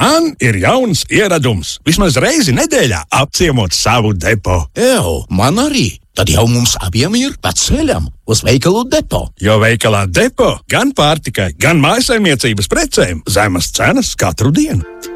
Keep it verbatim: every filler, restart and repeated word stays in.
Man ir jauns ieradums. Vismaz reizi nedēļā apciemot savu depo. Ew, man arī. Tad jau mums abiem ir pa ceļam uz veikalu depo. Jo veikalā depo gan pārtikai, gan mājasaimniecības precēm zemas cenas katru dienu.